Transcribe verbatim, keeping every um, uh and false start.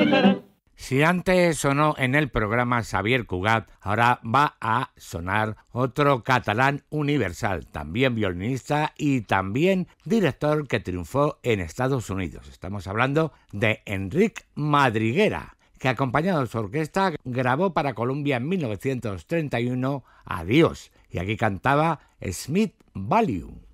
Si antes sonó en el programa Xavier Cugat, ahora va a sonar otro catalán universal, también violinista y también director que triunfó en Estados Unidos. Estamos hablando de Enric Madriguera, que acompañado de su orquesta grabó para Columbia en mil novecientos treinta y uno Adiós, y aquí cantaba Smith Value.